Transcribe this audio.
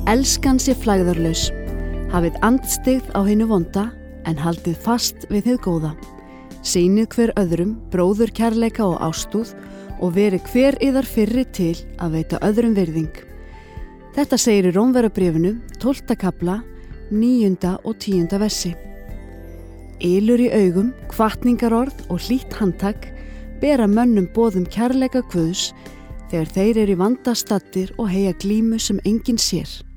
Elskan sé flægðarlaus, hafið andstyggð á hinu vonda, en haldið fast við hið góða. Sýnið hver öðrum bróður kærleika og ástúð og verið hver yðar fyrri til að veita öðrum virðing. Þetta segir í Rómverjabréfinu, 12. kafla, 9. og 10. versi. Ylur í augum, hvatningarorð og hlýtt handtak bera mönnum boðum kærleika Guðs þegar þeir eru í vanda staddir og heyja glímu sem enginn sér.